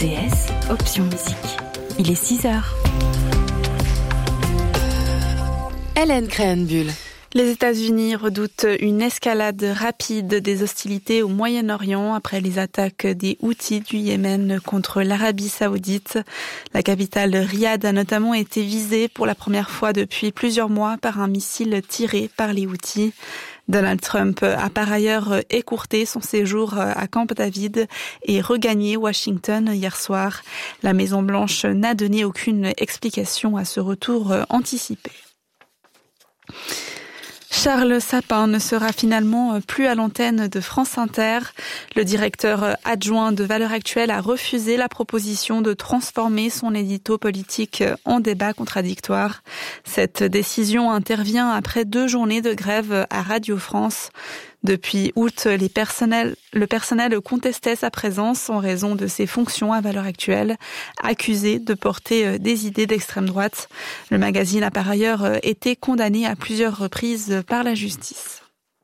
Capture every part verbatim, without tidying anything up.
T S, option musique. Il est six heures. Hélène Créhenbuhl. Les États-Unis redoutent une escalade rapide des hostilités au Moyen-Orient après les attaques des Houthis du Yémen contre l'Arabie Saoudite. La capitale Riyad a notamment été visée pour la première fois depuis plusieurs mois par un missile tiré par les Houthis. Donald Trump a par ailleurs écourté son séjour à Camp David et regagné Washington hier soir. La Maison-Blanche n'a donné aucune explication à ce retour anticipé. Charles Sapin ne sera finalement plus à l'antenne de France Inter. Le directeur adjoint de Valeurs Actuelles a refusé la proposition de transformer son édito politique en débat contradictoire. Cette décision intervient après deux journées de grève à Radio France. Depuis août, les personnels, le personnel contestait sa présence en raison de ses fonctions à Valeurs Actuelles, accusé de porter des idées d'extrême droite. Le magazine a par ailleurs été condamné à plusieurs reprises par la justice.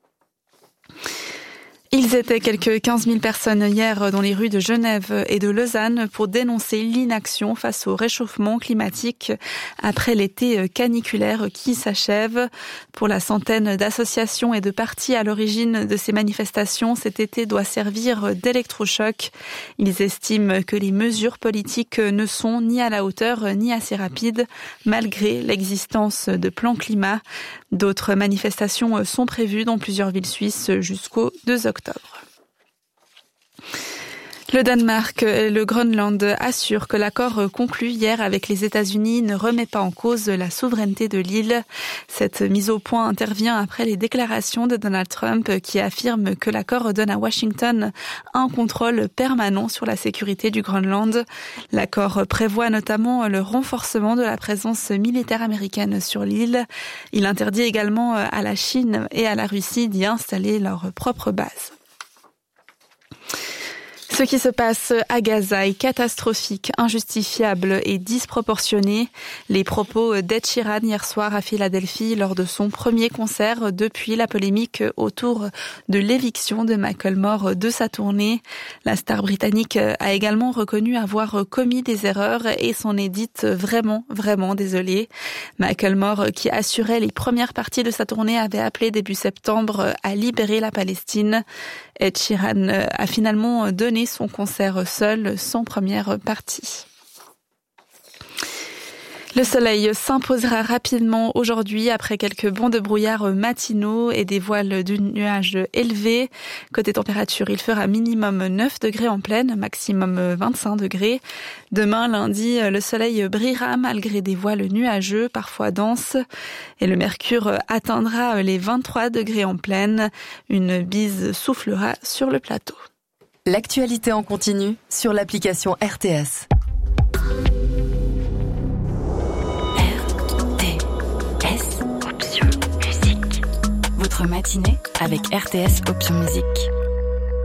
Ils étaient quelques quinze mille personnes hier dans les rues de Genève et de Lausanne pour dénoncer l'inaction face au réchauffement climatique après l'été caniculaire qui s'achève. Pour la centaine d'associations et de partis à l'origine de ces manifestations, cet été doit servir d'électrochoc. Ils estiment que les mesures politiques ne sont ni à la hauteur ni assez rapides, malgré l'existence de plans climat. D'autres manifestations sont prévues dans plusieurs villes suisses jusqu'au deux octobre. Le Danemark et le Groenland assurent que l'accord conclu hier avec les États-Unis ne remet pas en cause la souveraineté de l'île. Cette mise au point intervient après les déclarations de Donald Trump qui affirme que l'accord donne à Washington un contrôle permanent sur la sécurité du Groenland. L'accord prévoit notamment le renforcement de la présence militaire américaine sur l'île. Il interdit également à la Chine et à la Russie d'y installer leurs propres bases. Ce qui se passe à Gaza est catastrophique, injustifiable et disproportionné. Les propos d'Ed Sheeran hier soir à Philadelphie lors de son premier concert depuis la polémique autour de l'éviction de Macklemore de sa tournée. La star britannique a également reconnu avoir commis des erreurs et s'en est dite vraiment, vraiment désolée. Macklemore, qui assurait les premières parties de sa tournée, avait appelé début septembre à libérer la Palestine. Ed Sheeran a finalement donné son concert seul, sans première partie. Le soleil s'imposera rapidement aujourd'hui après quelques bancs de brouillard matinaux et des voiles de nuages élevés. Côté température, il fera minimum neuf degrés en plaine, maximum vingt-cinq degrés. Demain, lundi, le soleil brillera malgré des voiles nuageux, parfois denses. Et le mercure atteindra les vingt-trois degrés en plaine. Une bise soufflera sur le plateau. L'actualité en continu sur l'application R T S. Option musique. Votre matinée avec R T S Option musique.